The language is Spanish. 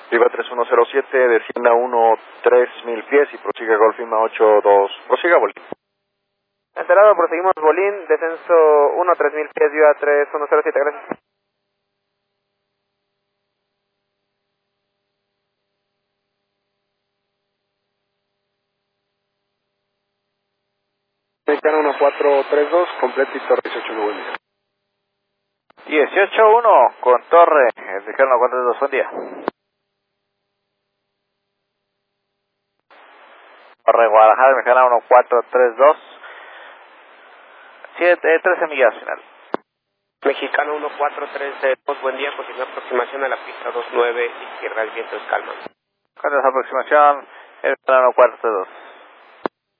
Viva 3107, descienda 1-3000 pies y prosiga Golf Lima 82. Prosiga Bolín. Enterado, proseguimos Bolín, descenso 1-3000 pies, Viva 3107, gracias. Mexicano 1432, completo y torre 18, buen día. 18-1 con torre, el mexicano 1432, buen día. Torre Guadalajara, el mexicano 1432, 13 millas final. Mexicano 1432, buen día, continúa aproximación a la pista 29, izquierda, el viento es calma. Con esa aproximación, el mexicano 1432.